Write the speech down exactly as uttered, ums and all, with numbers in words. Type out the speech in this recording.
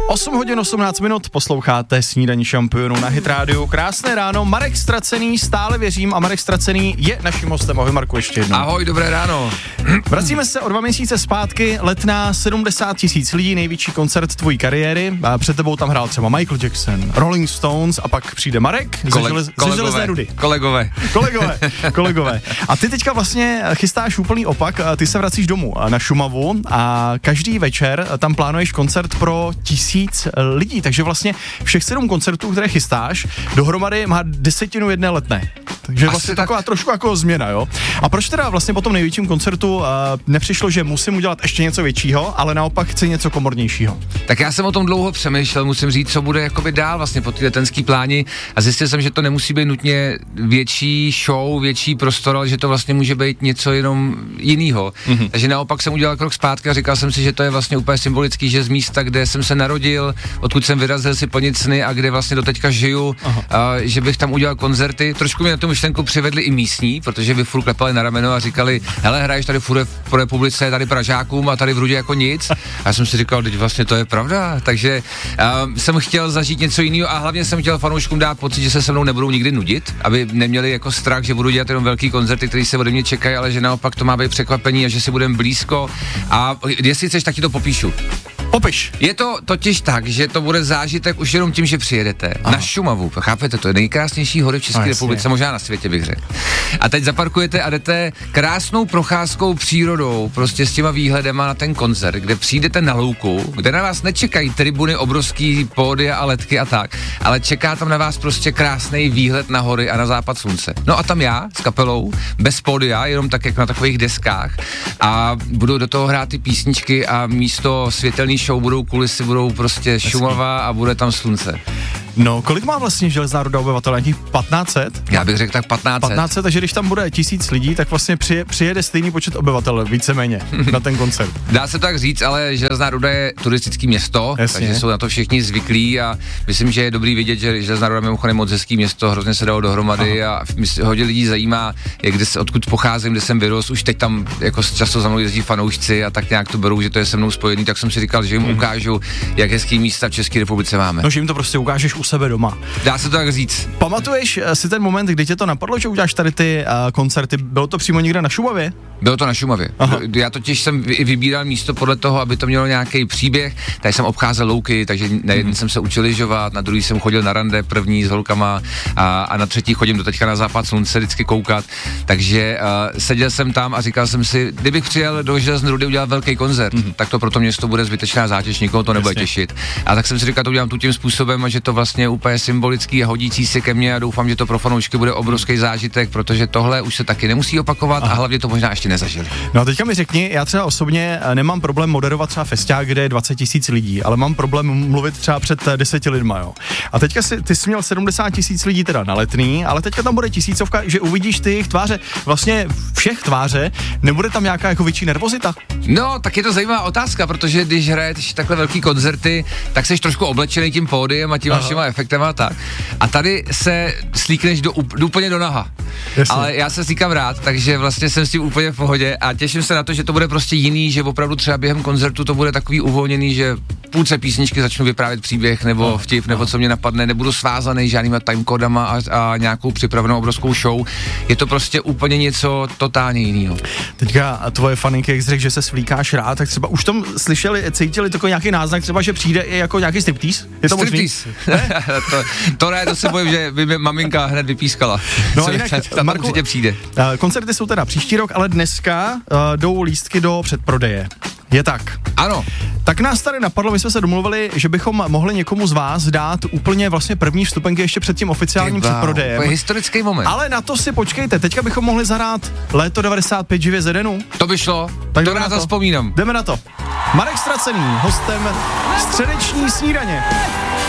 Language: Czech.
osm hodin osmnáct minut, posloucháte Snídani šampionů na Hit Radio. Krásné ráno, Marek Stracený, stále věřím, a Marek Stracený je naším hostem. Ahoj Marku, ještě jednou. Ahoj, dobré ráno. Vracíme se o dva měsíce zpátky, Letná, sedmdesát tisíc lidí, největší koncert tvojí kariéry. A před tebou tam hrál třeba Michael Jackson, Rolling Stones a pak přijde Marek Kole- ze, želez, ze železné rudy. Kolegové. Kolegové, kolegové. A ty teďka vlastně chystáš úplný opak, ty se vracíš domů na Šumavu a každý večer tam plánuješ koncert pro tisíc lidí, takže vlastně všech sedm koncertů, které chystáš, dohromady má desetinu jedné Letné. Takže Asi vlastně tak. taková trošku jako změna, jo. A proč teda vlastně po tom největším koncertu uh, nepřišlo, že musím udělat ještě něco většího, ale naopak chci něco komornějšího? Tak já jsem o tom dlouho přemýšlel, musím říct, co bude jakoby dál vlastně po té letenský pláni, a zjistil jsem, že to nemusí být nutně větší show, větší prostor, ale že to vlastně může být něco jenom jinýho. Mm-hmm. Takže naopak jsem udělal krok zpátky a říkal jsem si, že to je vlastně úplně symbolický, že z místa, kde jsem se narodil, odkud jsem vyrazil si plnit sny a kde vlastně doteďka žiju, a, že bych tam udělal koncerty. Trošku mě na tu myšlenku přivedli i místní, protože by furt klepali na rameno a říkali: hele, hraješ tady furt pro republice, tady Pražákům a tady v Rudě jako nic. A já jsem si říkal, teď vlastně to je pravda. Takže uh, jsem chtěl zažít něco jiného a hlavně jsem chtěl fanouškům dát pocit, že se se mnou nebudou nikdy nudit, aby neměli jako strach, že budu dělat jenom velký koncerty, které se ode mě čekají, ale že naopak to má být překvapení a že si budeme blízko. A jestli chceš, tak ti to popíšu. Popiš. Je to totiž tak, že to bude zážitek už jenom tím, že přijedete Aha. na Šumavu. Chápete, to je nejkrásnější hory v České no, republice, možná na světě bych řekl. A teď zaparkujete a jdete krásnou procházkou přírodou, prostě s těma výhledema na ten koncert, kde přijdete na louku, kde na vás nečekají tribuny, obrovský pódia a ledky a tak, ale čeká tam na vás prostě krásný výhled na hory a na západ slunce. No a tam já s kapelou, bez pódia, jenom tak jak na takových deskách, a budu do toho hrát ty písničky a místo světelný show budou kulisy, budou prostě Šumava a bude tam slunce. No, kolik má vlastně Železná Ruda obyvatel? Nějakých patnáct set? Já bych řekl tak patnáct set. patnáct set, takže když tam bude tisíc lidí, tak vlastně přije, přijede stejný počet obyvatel, víceméně, na ten koncert. Dá se tak říct, ale Železná Ruda je turistické město, Jasně. takže jsou na to všichni zvyklí a myslím, že je dobrý vidět, že Železná Ruda mimochodem moc hezký město, hrozně se dalo dohromady. Aha. A hodně lidí zajímá, jak kde, odkud pocházím, kde jsem vyrost, už teď tam jako často za mnou jezdí fanoušci a tak nějak to berou, že to je se mnou spojený, tak jsem si říkal, že jim hmm. ukážu, jak hezký místa v České republice máme. No, že jim to prostě ukážeš u sebe doma. Dá se to tak říct. Pamatuješ si ten moment, kdy tě to napadlo, že uděláš tady ty uh, koncerty? Bylo to přímo někde na Šumavě? Bylo to na Šumavě. Aha. Já totiž jsem i vybíral místo podle toho, aby to mělo nějaký příběh. Tady jsem obcházel louky, takže na jeden mm. jsem se učil lyžovat, na druhý jsem chodil na rande první s holkama a, a na třetí chodím do teďka na západ slunce vždycky koukat. Takže uh, seděl jsem tam a říkal jsem si, kdybych přijel do Železné Rudy udělat velký koncert, mm. tak to pro to město bude zbytečná zátěž, nikoho to nebude těšit. A tak jsem si říkal, to udělám tu tím způsobem, a že to vlastně je úplně symbolický a hodící se ke mně, a doufám, že to pro fanoušky bude obrovský zážitek, protože tohle už se taky nemusí opakovat. Aha. A hlavně to možná ještě nezažili. No a teďka mi řekni, já třeba osobně nemám problém moderovat třeba festiák, kde je dvacet tisíc lidí, ale mám problém mluvit třeba před deseti lidma, jo. A teďka si, ty jsi měl sedmdesát tisíc lidí teda na Letný, ale teďka tam bude tisícovka, že uvidíš ty jejich tváře, vlastně všech tváře, nebude tam nějaká jako větší nervozita? No, tak je to zajímavá otázka, protože když hraješ takhle velký koncerty, tak jsi trošku oblečený tím pódiem a těma všema efektama a tak. A tady se slíkneš do, do úplně do naha. Jasně. Ale já se slíkám rád, takže vlastně jsem s tím úplně v pohodě a těším se na to, že to bude prostě jiný, že opravdu třeba během koncertu to bude takový uvolněný, že půlce písničky začnu vyprávět příběh nebo vtip, nebo co mě napadne, nebudu svázaný žádnýma timekodama a, a nějakou připravenou obrovskou show. Je to prostě úplně něco totálně jiného. Teďka tvoje faninky, jak jsi řekl, že se svlíkáš rád, tak třeba už tam slyšeli, cítili takový nějaký náznak, třeba, že přijde i jako nějaký striptease? Je to možný? to, to ne, to se bojím, že by mě maminka hned vypískala. No a jinak, Marku, určitě přijde. Koncerty jsou teda příští rok, ale dneska uh, jdou lístky do předprodeje. Je tak. Ano. Tak nás tady napadlo, my jsme se domluvili, že bychom mohli někomu z vás dát úplně vlastně první vstupenky ještě před tím oficiálním wow, předprodejem. To je historický moment. Ale na to si počkejte, teďka bychom mohli zahrát Léto devadesát pět živě z Edenu. To by šlo, tak to rád vzpomínám. Jdeme na to. Marek Stracený, hostem středeční snídaně.